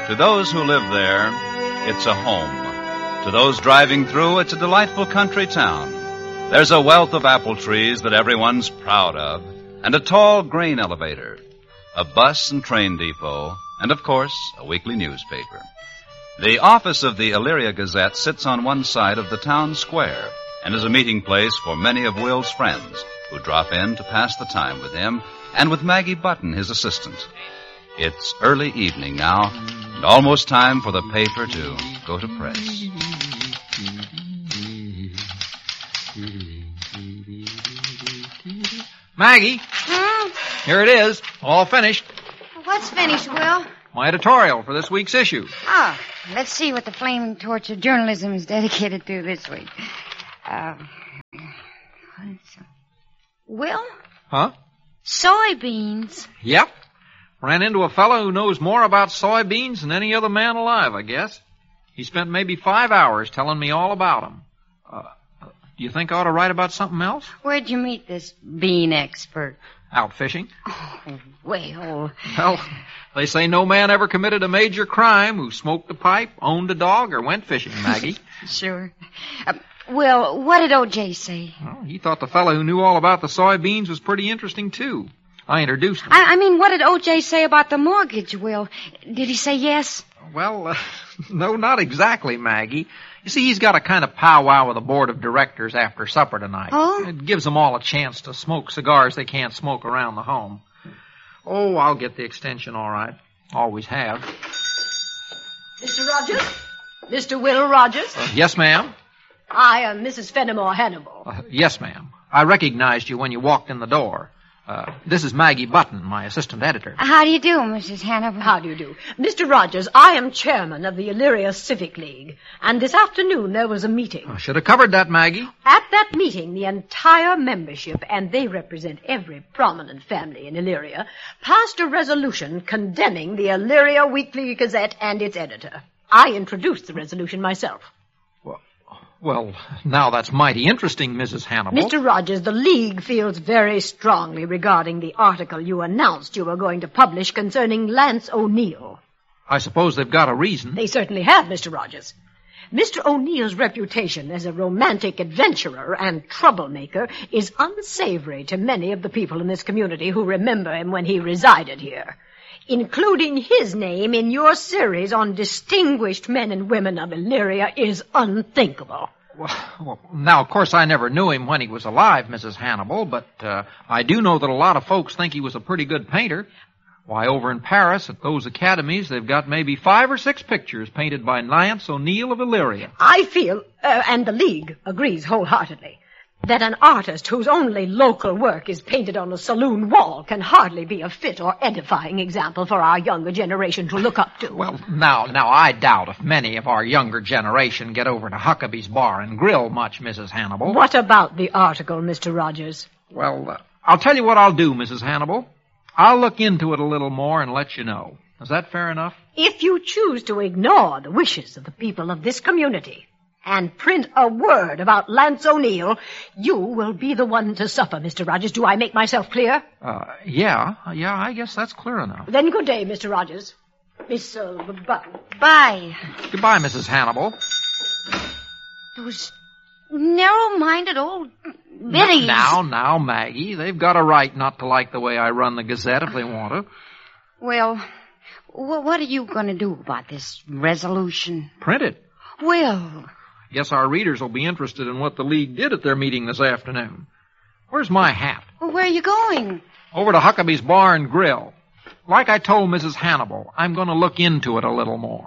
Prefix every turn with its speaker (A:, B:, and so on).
A: To those who live there, it's a home. To those driving through, it's a delightful country town. There's a wealth of apple trees that everyone's proud of, and a tall grain elevator, a bus and train depot, and, of course, a weekly newspaper. The office of the Elyria Gazette sits on one side of the town square and is a meeting place for many of Will's friends who drop in to pass the time with him and with Maggie Button, his assistant. It's early evening now, and almost time for the paper to go to press.
B: Maggie, here it is, all finished.
C: What's finished, Will?
B: My editorial for this week's issue.
C: Oh, let's see what the flaming torch of journalism is dedicated to this week. Will?
B: Huh?
C: Soybeans.
B: Yep. Ran into a fellow who knows more about soybeans than any other man alive, I guess. He spent maybe 5 hours telling me all about them. Do you think I ought to write about something else?
C: Where'd you meet this bean expert?
B: Out fishing.
C: Oh, well...
B: Well, they say no man ever committed a major crime who smoked a pipe, owned a dog, or went fishing, Maggie.
C: Sure. Will, what did O.J. say?
B: Well, he thought the fellow who knew all about the soybeans was pretty interesting, too. I introduced him.
C: I mean, what did O.J. say about the mortgage, Will? Did he say yes?
B: Well, no, not exactly, Maggie. You see, he's got a kind of powwow with the board of directors after supper tonight.
C: Oh?
B: It gives them all a chance to smoke cigars they can't smoke around the home. Oh, I'll get the extension all right. Always have.
D: Mr. Rogers? Mr. Will Rogers?
B: Yes, ma'am?
D: I am Mrs. Fenimore Hannibal.
B: Yes, ma'am. I recognized you when you walked in the door. This is Maggie Button, my assistant editor.
C: How do you do, Mrs. Hannibal?
D: How do you do? Mr. Rogers, I am chairman of the Elyria Civic League, and this afternoon there was a meeting.
B: I should have covered that, Maggie.
D: At that meeting, the entire membership, and they represent every prominent family in Elyria, passed a resolution condemning the Elyria Weekly Gazette and its editor. I introduced the resolution myself.
B: Well, now that's mighty interesting, Mrs. Hannibal.
D: Mr. Rogers, the League feels very strongly regarding the article you announced you were going to publish concerning Lance O'Neill.
B: I suppose they've got a reason.
D: They certainly have, Mr. Rogers. Mr. O'Neill's reputation as a romantic adventurer and troublemaker is unsavory to many of the people in this community who remember him when he resided here. Including his name in your series on distinguished men and women of Elyria is unthinkable.
B: Well, now, of course, I never knew him when he was alive, Mrs. Hannibal, but I do know that a lot of folks think he was a pretty good painter. Why, over in Paris, at those academies, they've got maybe 5 or 6 pictures painted by Lance O'Neill of Elyria.
D: I feel, and the League agrees wholeheartedly, that an artist whose only local work is painted on a saloon wall can hardly be a fit or edifying example for our younger generation to look up to.
B: Well, now, I doubt if many of our younger generation get over to Huckabee's Bar and Grill much, Mrs. Hannibal.
D: What about the article, Mr. Rogers?
B: Well, I'll tell you what I'll do, Mrs. Hannibal. I'll look into it a little more and let you know. Is that fair enough?
D: If you choose to ignore the wishes of the people of this community and print a word about Lance O'Neill, you will be the one to suffer, Mr. Rogers. Do I make myself clear?
B: Yeah, I guess that's clear enough.
D: Then good day, Mr. Rogers. Miss Button.
C: Bye.
B: Goodbye, Mrs. Hannibal.
C: Those narrow-minded old biddies.
B: Now, Maggie, they've got a right not to like the way I run the Gazette if they want to.
C: Well, what are you going to do about this resolution?
B: Print it.
C: Will.
B: Guess our readers will be interested in what the League did at their meeting this afternoon. Where's my hat?
C: Well, where are you going?
B: Over to Huckabee's Bar and Grill. Like I told Mrs. Hannibal, I'm going to look into it a little more.